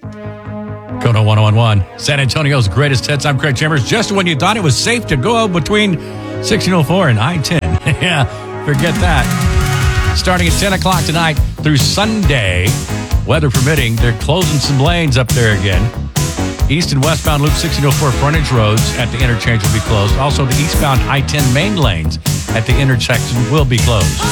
Kono 1011, San Antonio's greatest hits. I'm Craig Chambers. Just when you thought it was safe to go between 1604 and I-10. Yeah, forget that. Starting at 10 o'clock tonight through Sunday, weather permitting, they're closing some lanes up there again. East and westbound Loop 1604 frontage roads at the interchange will be closed. Also, the eastbound I-10 main lanes at the intersection will be closed.